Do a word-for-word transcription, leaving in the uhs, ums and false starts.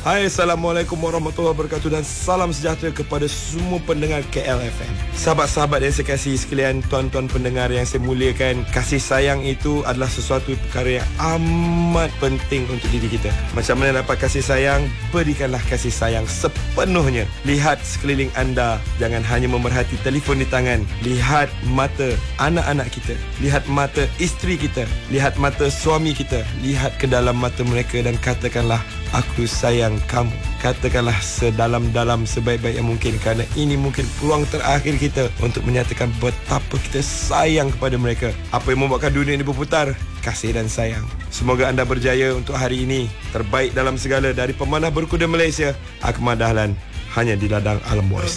Hai, Assalamualaikum warahmatullahi wabarakatuh dan salam sejahtera kepada semua pendengar K L F M. Sahabat-sahabat yang saya kasihi sekalian, tuan-tuan pendengar yang saya muliakan, kasih sayang itu adalah sesuatu perkara yang amat penting untuk diri kita. Macam mana dapat kasih sayang? Berikanlah kasih sayang sepenuhnya. Lihat sekeliling anda, jangan hanya memerhati telefon di tangan. Lihat mata anak-anak kita, lihat mata isteri kita, lihat mata suami kita, lihat ke dalam mata mereka dan katakanlah, aku sayang kamu. Katakanlah sedalam-dalam, sebaik-baik yang mungkin, kerana ini mungkin peluang terakhir kita untuk menyatakan betapa kita sayang kepada mereka. Apa yang membuatkan dunia ini berputar? Kasih dan sayang. Semoga anda berjaya untuk hari ini. Terbaik dalam segala. Dari pemanah berkuda Malaysia, Akmal Dahlan, hanya di ladang Alam Waris.